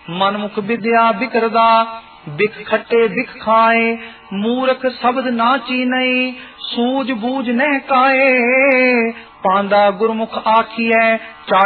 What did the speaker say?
ਮਨਮੁਖ ਵਿਦਿਆ ਬਿਕਰਦਾ, ਬਿਖ ਖੱਟੇ ਬਿਖ ਖਾਏ, ਮੂਰਖ ਸ਼ਬਦ ਨਾ ਚੀਨਈ, ਸੂਝ ਬੂਝ ਨਹਿ ਕਾਏ। ਪਾਂਦਾ ਗੁਰਮੁਖ ਆਖੀਐ